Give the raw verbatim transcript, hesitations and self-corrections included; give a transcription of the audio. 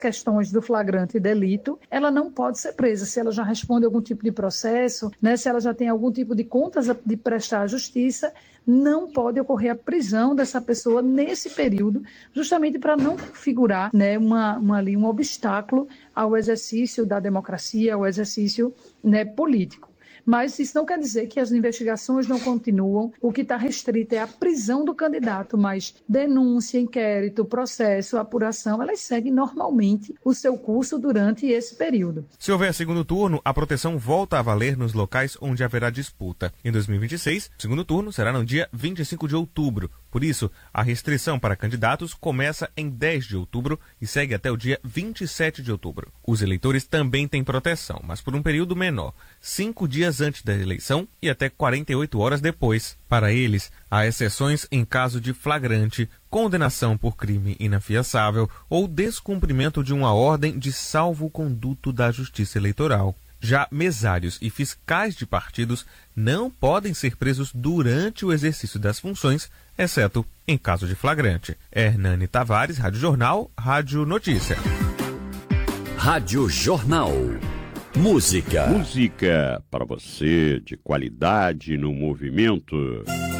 questões do flagrante delito, ela não pode ser presa. Se ela já responde algum tipo de processo, né, se ela já tem algum tipo de contas de prestar à justiça, não pode ocorrer a prisão dessa pessoa nesse período, justamente para não configurar, né, uma, uma, ali, um obstáculo ao exercício da democracia, ao exercício, né, político. Mas isso não quer dizer que as investigações não continuam. O que está restrito é a prisão do candidato, mas denúncia, inquérito, processo, apuração, elas seguem normalmente o seu curso durante esse período. Se houver segundo turno, a proteção volta a valer nos locais onde haverá disputa. Em dois mil e vinte e seis, o segundo turno será no dia vinte e cinco de outubro. Por isso, a restrição para candidatos começa em dez de outubro e segue até o dia vinte e sete de outubro. Os eleitores também têm proteção, mas por um período menor, cinco dias antes da eleição e até quarenta e oito horas depois. Para eles, há exceções em caso de flagrante, condenação por crime inafiançável ou descumprimento de uma ordem de salvo-conduto da Justiça Eleitoral. Já mesários e fiscais de partidos não podem ser presos durante o exercício das funções, exceto em caso de flagrante. Hernani Tavares, Rádio Jornal, Rádio Notícia. Rádio Jornal. Música. Música para você de qualidade no movimento.